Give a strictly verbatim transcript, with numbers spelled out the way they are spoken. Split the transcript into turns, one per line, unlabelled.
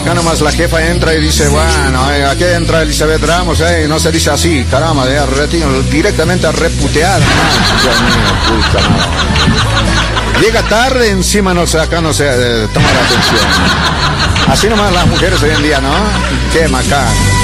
acá nomás la jefa entra y dice, bueno, eh, aquí entra Elizabeth Ramos, eh, y no se dice así, caramba, de, retiro, directamente a reputear. No, Dios mío, puta, no. Llega tarde, encima no sé, acá no se eh, toma la atención. Así nomás las mujeres hoy en día, ¿no? Qué macán.